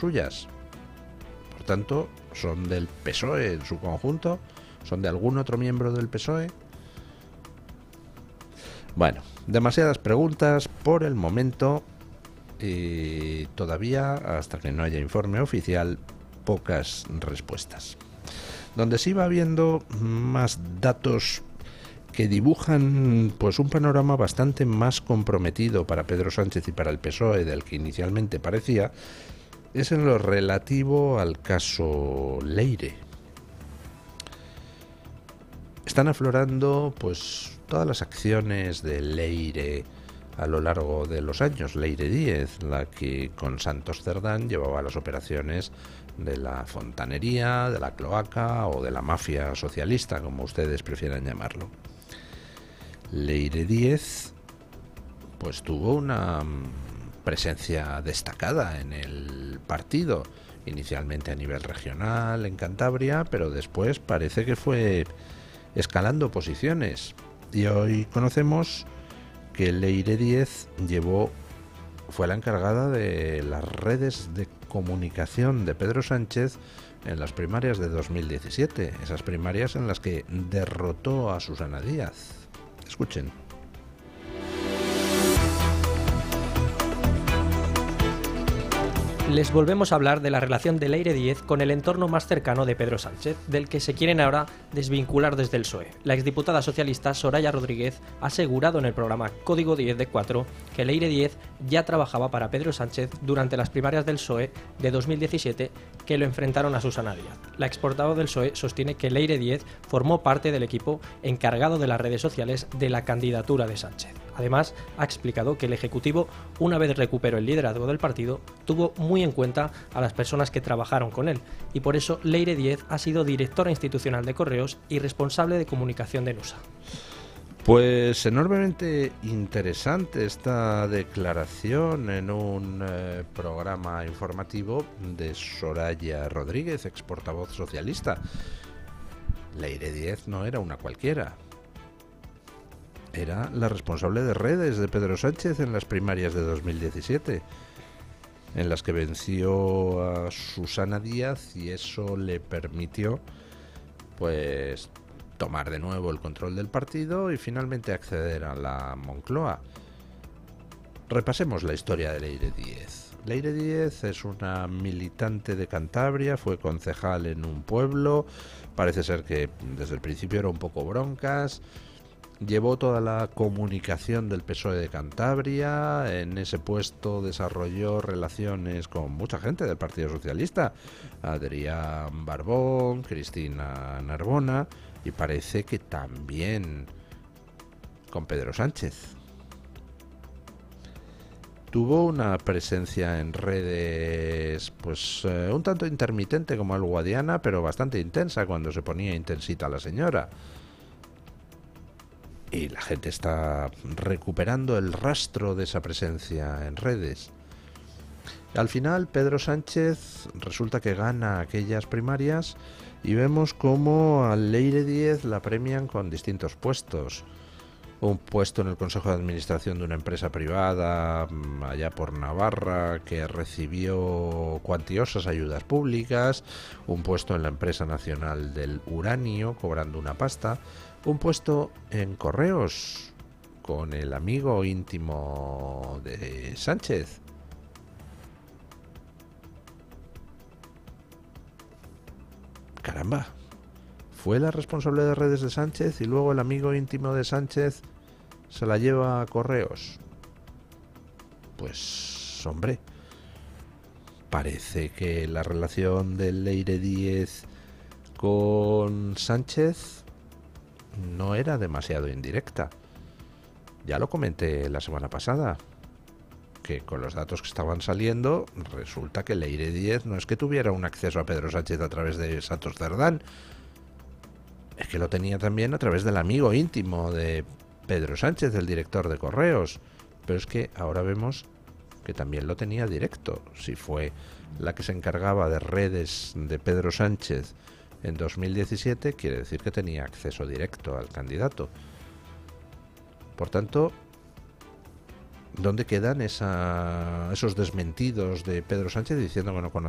suyas. Por tanto, ¿son del PSOE en su conjunto? ¿Son de algún otro miembro del PSOE? Bueno, demasiadas preguntas por el momento y todavía, hasta que no haya informe oficial, pocas respuestas. Donde sí va habiendo más datos que dibujan pues un panorama bastante más comprometido para Pedro Sánchez y para el PSOE del que inicialmente parecía, es en lo relativo al caso Leire. Están aflorando pues todas las acciones de Leire a lo largo de los años. Leire Díez, la que con Santos Cerdán llevaba las operaciones de la fontanería, de la cloaca o de la mafia socialista, como ustedes prefieran llamarlo. Leire Díez pues tuvo una presencia destacada en el partido, inicialmente a nivel regional en Cantabria, pero después parece que fue escalando posiciones, y hoy conocemos que Leire Díez fue la encargada de las redes de comunicación de Pedro Sánchez en las primarias de 2017, esas primarias en las que derrotó a Susana Díaz. Escuchen. Les volvemos a hablar de la relación de Leire Díez con el entorno más cercano de Pedro Sánchez, del que se quieren ahora desvincular desde el PSOE. La exdiputada socialista Soraya Rodríguez ha asegurado en el programa Código 10 de 4 que Leire Díez ya trabajaba para Pedro Sánchez durante las primarias del PSOE de 2017 que lo enfrentaron a Susana Díaz. La exportadora del PSOE sostiene que Leire Díez formó parte del equipo encargado de las redes sociales de la candidatura de Sánchez. Además, ha explicado que el Ejecutivo, una vez recuperó el liderazgo del partido, tuvo muy en cuenta a las personas que trabajaron con él, y por eso Leire Díez ha sido directora institucional de Correos y responsable de comunicación de Nusa. Pues enormemente interesante esta declaración en un programa informativo de Soraya Rodríguez, ex portavoz socialista. Leire Díez no era una cualquiera. Era la responsable de redes de Pedro Sánchez en las primarias de 2017, en las que venció a Susana Díaz, y eso le permitió pues tomar de nuevo el control del partido y finalmente acceder a la Moncloa. Repasemos la historia de Leire Díez. Leire Díez es una militante de Cantabria, fue concejal en un pueblo, parece ser que desde el principio era un poco broncas. Llevó toda la comunicación del PSOE de Cantabria. En ese puesto desarrolló relaciones con mucha gente del Partido Socialista, Adrián Barbón, Cristina Narbona, y parece que también con Pedro Sánchez. Tuvo una presencia en redes pues un tanto intermitente como el Guadiana, pero bastante intensa cuando se ponía intensita la señora. Y la gente está recuperando el rastro de esa presencia en redes. Al final, Pedro Sánchez resulta que gana aquellas primarias y vemos cómo a Leire Díez la premian con distintos puestos. Un puesto en el Consejo de Administración de una empresa privada allá por Navarra que recibió cuantiosas ayudas públicas, un puesto en la Empresa Nacional del Uranio cobrando una pasta, un puesto en Correos con el amigo íntimo de Sánchez. Caramba, fue la responsable de redes de Sánchez y luego el amigo íntimo de Sánchez se la lleva a Correos. Pues, hombre, parece que la relación de Leire Díez con Sánchez no era demasiado indirecta. Ya lo comenté la semana pasada, que con los datos que estaban saliendo, resulta que Leire Díez no es que tuviera un acceso a Pedro Sánchez a través de Santos Cerdán, es que lo tenía también a través del amigo íntimo de Pedro Sánchez, el director de Correos. Pero es que ahora vemos que también lo tenía directo. Si fue la que se encargaba de redes de Pedro Sánchez en 2017, quiere decir que tenía acceso directo al candidato. Por tanto, ¿dónde quedan esos desmentidos de Pedro Sánchez diciendo que no conocía